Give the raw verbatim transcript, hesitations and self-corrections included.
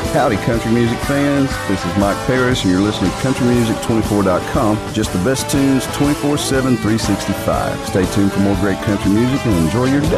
Howdy, country music fans. This is Mike Parrish, and you're listening to country music twenty-four dot com. Just the best tunes twenty-four seven, three sixty-five. Stay tuned for more great country music and enjoy your day.